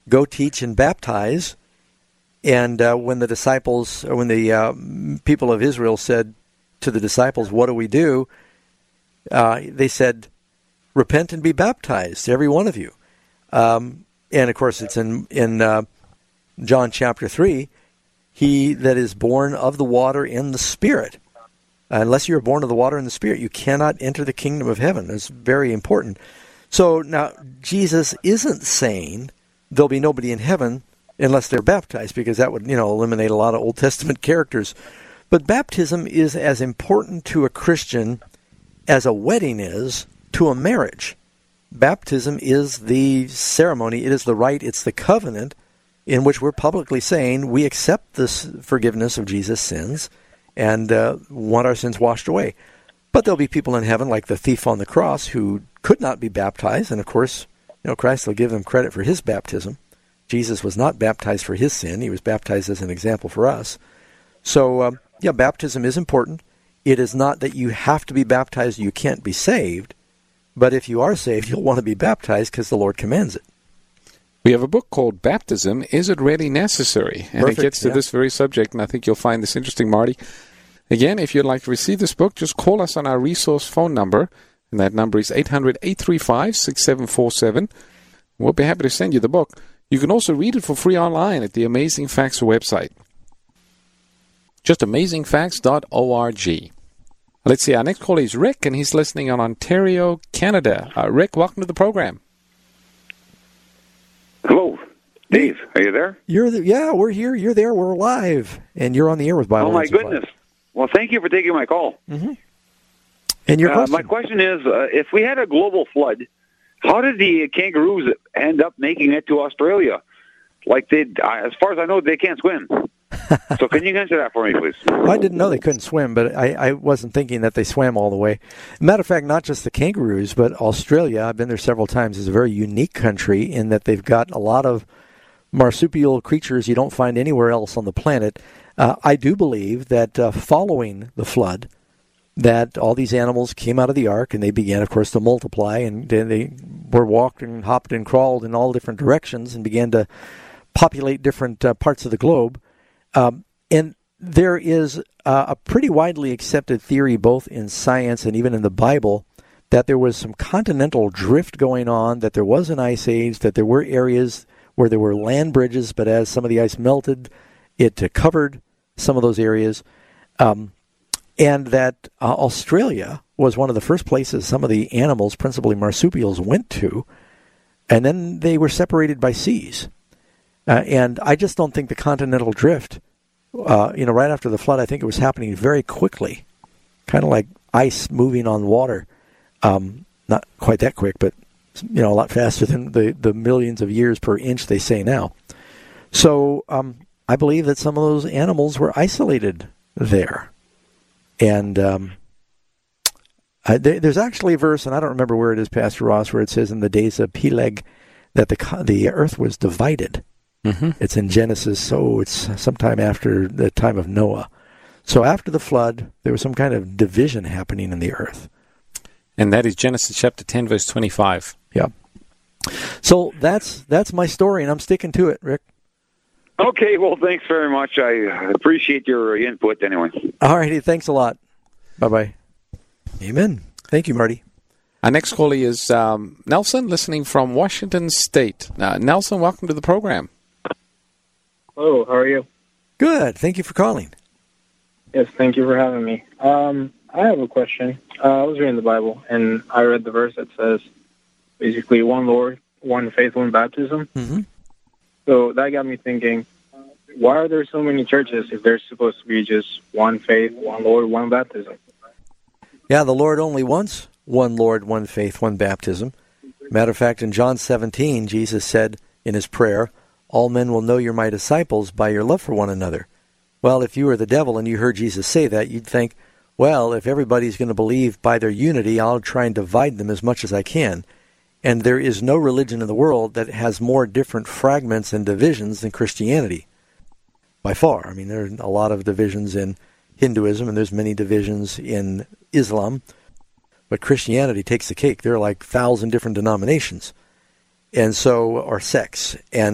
go teach and baptize. And when the disciples, or when the people of Israel said to the disciples, what do we do? They said, repent and be baptized, every one of you. And of course, it's in John chapter 3, he that is born of the water and the Spirit. Unless you are born of the water and the Spirit, you cannot enter the kingdom of heaven. It's very important. So now, Jesus isn't saying there'll be nobody in heaven unless they're baptized, because that would, eliminate a lot of Old Testament characters. But baptism is as important to a Christian as a wedding is to a marriage. Baptism is the ceremony, it is the rite, it's the covenant in which we're publicly saying we accept this forgiveness of Jesus' sins and want our sins washed away. But there'll be people in heaven, like the thief on the cross, who could not be baptized, and of course, Christ will give them credit for his baptism. Jesus was not baptized for his sin, he was baptized as an example for us. So, baptism is important. It is not that you have to be baptized, you can't be saved. But if you are saved, you'll want to be baptized because the Lord commands it. We have a book called Baptism, Is It Really Necessary? And Perfect, it gets to this very subject, and I think you'll find this interesting, Marty. Again, if you'd like to receive this book, just call us on our resource phone number, and that number is 800-835-6747. We'll be happy to send you the book. You can also read it for free online at the Amazing Facts website. Just amazingfacts.org. Let's see, our next caller is Rick, and he's listening on Ontario, Canada. Rick, welcome to the program. Hello, Dave. Are you there? Yeah, we're here. You're there. We're live, and you're on the air with Bible. Oh my goodness! Live. Well, thank you for taking my call. Mm-hmm. And your question? My question is: if we had a global flood, how did the kangaroos end up making it to Australia? Like as far as I know, they can't swim. So can you answer that for me, please? I didn't know they couldn't swim, but I wasn't thinking that they swam all the way. Matter of fact, not just the kangaroos, but Australia, I've been there several times, is a very unique country in that they've got a lot of marsupial creatures you don't find anywhere else on the planet. I do believe that following the flood, that all these animals came out of the ark, and they began, of course, to multiply, and they were walked and hopped and crawled in all different directions and began to populate different parts of the globe. And there is a pretty widely accepted theory, both in science and even in the Bible, that there was some continental drift going on, that there was an ice age, that there were areas where there were land bridges, but as some of the ice melted, it covered some of those areas, and that Australia was one of the first places some of the animals, principally marsupials, went to, and then they were separated by seas. And I just don't think the continental drift, right after the flood, I think it was happening very quickly, kind of like ice moving on water. Not quite that quick, but, a lot faster than the millions of years per inch they say now. So I believe that some of those animals were isolated there. And there's actually a verse, and I don't remember where it is, Pastor Ross, where it says in the days of Peleg that the earth was divided. Mm-hmm. It's in Genesis, so it's sometime after the time of Noah. So after the flood, there was some kind of division happening in the earth. And that is Genesis chapter 10, verse 25. Yeah. So that's my story, and I'm sticking to it, Rick. Okay, well, thanks very much. I appreciate your input anyway. All righty, thanks a lot. Bye-bye. Amen. Thank you, Marty. Our next caller is Nelson, listening from Washington State. Nelson, welcome to the program. Hello, how are you? Good. Thank you for calling. Yes, thank you for having me. I have a question. I was reading the Bible, and I read the verse that says, basically, one Lord, one faith, one baptism. Mm-hmm. So that got me thinking, why are there so many churches if there's supposed to be just one faith, one Lord, one baptism? Yeah, the Lord only wants one Lord, one faith, one baptism. Matter of fact, in John 17, Jesus said in his prayer, all men will know you're my disciples by your love for one another. Well, if you were the devil and you heard Jesus say that, you'd think, well, if everybody's going to believe by their unity, I'll try and divide them as much as I can. And there is no religion in the world that has more different fragments and divisions than Christianity. By far. I mean, there are a lot of divisions in Hinduism, and there's many divisions in Islam. But Christianity takes the cake. There are like 1,000 different denominations, and so, or sects. And